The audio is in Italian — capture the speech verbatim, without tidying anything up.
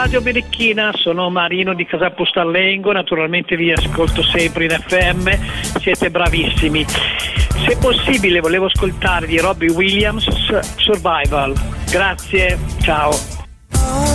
Radio Berichina, sono Marino di Casapustallengo, naturalmente vi ascolto sempre in F M, siete bravissimi. Se possibile volevo ascoltare di Robbie Williams Survival. Grazie, ciao.